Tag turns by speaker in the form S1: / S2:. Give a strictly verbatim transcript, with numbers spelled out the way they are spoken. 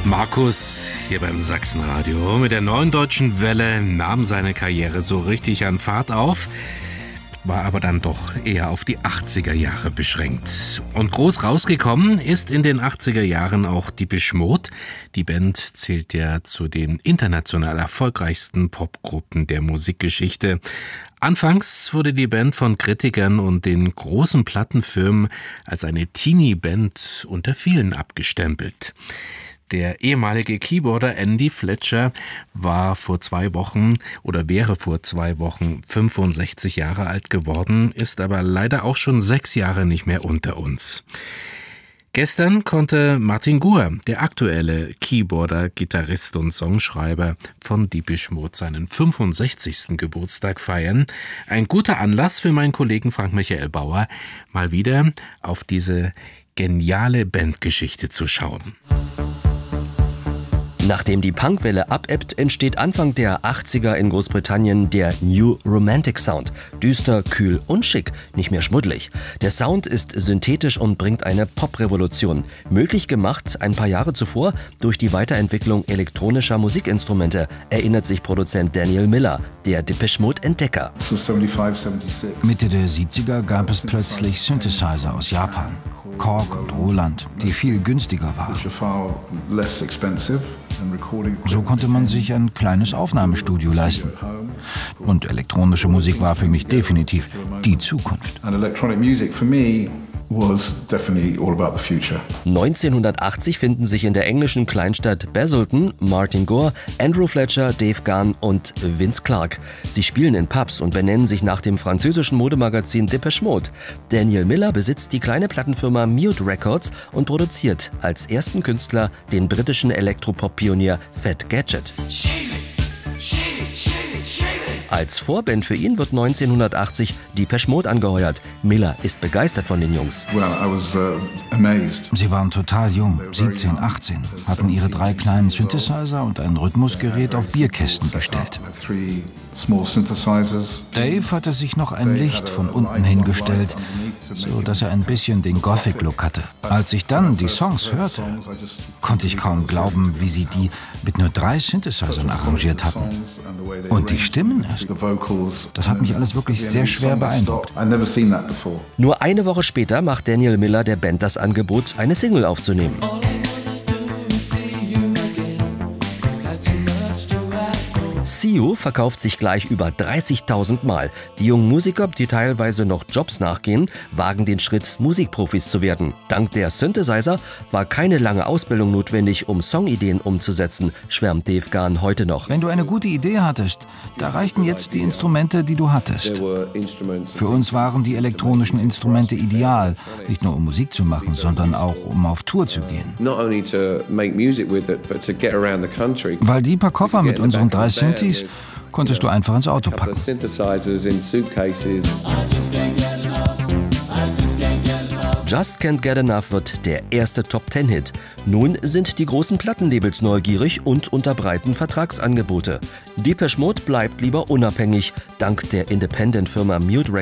S1: Markus hier beim Sachsenradio. Mit der Neuen Deutschen Welle nahm seine Karriere so richtig an Fahrt auf, war aber dann doch eher auf die achtziger Jahre beschränkt. Und groß rausgekommen ist in den achtziger Jahren auch Depeche Mode. Die Band zählt ja zu den international erfolgreichsten Popgruppen der Musikgeschichte. Anfangs wurde die Band von Kritikern und den großen Plattenfirmen als eine Teenie-Band unter vielen abgestempelt. Der ehemalige Keyboarder Andy Fletcher war vor zwei Wochen oder wäre vor zwei Wochen fünfundsechzig Jahre alt geworden, ist aber leider auch schon sechs Jahre nicht mehr unter uns. Gestern konnte Martin Guhr, der aktuelle Keyboarder, Gitarrist und Songschreiber von Depeche Mode, seinen fünfundsechzigsten Geburtstag feiern. Ein guter Anlass für meinen Kollegen Frank-Michael Bauer, mal wieder auf diese geniale Bandgeschichte zu schauen.
S2: Nachdem die Punkwelle abebbt, entsteht Anfang der achtziger in Großbritannien der New Romantic Sound. Düster, kühl und schick, nicht mehr schmuddelig. Der Sound ist synthetisch und bringt eine Pop-Revolution. Möglich gemacht ein paar Jahre zuvor durch die Weiterentwicklung elektronischer Musikinstrumente, erinnert sich Produzent Daniel Miller, der Depeche Mode Entdecker.
S3: Mitte der siebziger gab es plötzlich Synthesizer aus Japan, Korg und Roland, die viel günstiger waren. So konnte man sich ein kleines Aufnahmestudio leisten. Und elektronische Musik war für mich definitiv die Zukunft.
S2: neunzehnhundertachtzig finden sich in der englischen Kleinstadt Basildon Martin Guhr, Andrew Fletcher, Dave Gahan und Vince Clarke. Sie spielen in Pubs und benennen sich nach dem französischen Modemagazin Depeche Mode. Daniel Miller besitzt die kleine Plattenfirma Mute Records und produziert als ersten Künstler den britischen Elektropop-Pionier Fat Gadget. Als Vorband für ihn wird neunzehnhundertachtzig Depeche Mode angeheuert. Miller ist begeistert von den Jungs.
S3: Sie waren total jung, siebzehn, achtzehn, hatten ihre drei kleinen Synthesizer und ein Rhythmusgerät auf Bierkästen gestellt. Dave hatte sich noch ein Licht von unten hingestellt, so dass er ein bisschen den Gothic-Look hatte. Als ich dann die Songs hörte, konnte ich kaum glauben, wie sie die mit nur drei Synthesizern arrangiert hatten. Und die Stimmen erst. Das hat mich alles wirklich sehr schwer beeindruckt.
S2: Nur eine Woche später macht Daniel Miller der Band das Angebot, eine Single aufzunehmen. See You verkauft sich gleich über dreißigtausend Mal. Die jungen Musiker, die teilweise noch Jobs nachgehen, wagen den Schritt, Musikprofis zu werden. Dank der Synthesizer war keine lange Ausbildung notwendig, um Songideen umzusetzen, schwärmt Dave Gahan heute noch.
S3: Wenn du eine gute Idee hattest, da reichten jetzt die Instrumente, die du hattest. Für uns waren die elektronischen Instrumente ideal, nicht nur um Musik zu machen, sondern auch um auf Tour zu gehen. Weil die paar Koffer mit unseren drei Synthes konntest du einfach ins Auto packen.
S2: Just Can't Get Enough wird der erste Top-Ten-Hit. Nun sind die großen Plattenlabels neugierig und unterbreiten Vertragsangebote. Depeche Mode bleibt lieber unabhängig. Dank der Independent-Firma Mute Records